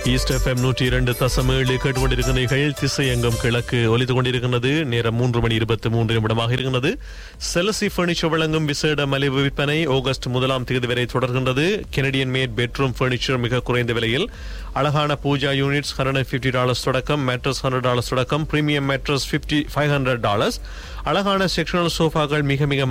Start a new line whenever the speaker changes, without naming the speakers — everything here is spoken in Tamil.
ஈஸ்ட் FM 102.7 கேட்டுக்கொண்டிருக்கிறீர்கள். திசையங்கம் கிழக்கு ஒலித்துக் கொண்டிருக்கிறது. நேரம் 3:23 இருக்கிறது. செலசி பர்னிச்சர் வழங்கும் விசேட மலிவு விற்பனை ஆகஸ்ட் 1 வரை தொடர்கின்றது. கெனடியன் மேட் பெட்ரூம் பர்னிச்சர் மிக குறைந்த விலையில் அழகான பூஜா யூனிட்ஸ் $150 தொடக்கம், மேட்ரஸ் $100 தொடக்கம், பிரீமியம் மேட்ரஸ் $500, அழகான செக்ஷனல் சோஃபாக்கள் மிக மிக